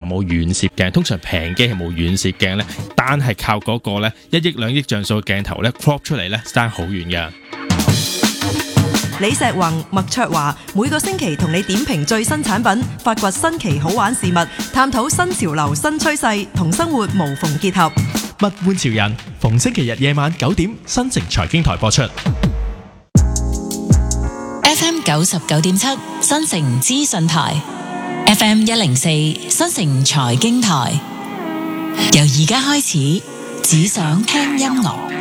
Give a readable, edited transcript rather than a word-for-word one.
冇遠攝鏡，通常平機係冇遠攝鏡咧，單係靠嗰個咧1億2億像素嘅鏡頭咧 crop 出嚟咧，爭好遠㗎。 李石宏、麥卓華每個星期同你點評最新產品，發掘新奇好玩事物，探討新潮流新趨勢，同生活無縫結合。 物玩潮人，逢星期日夜晚9點，新城財經台播出。 FM 99.7新城資訊台 ，FM 104新城財經台。由而家開始，只想聽音樂。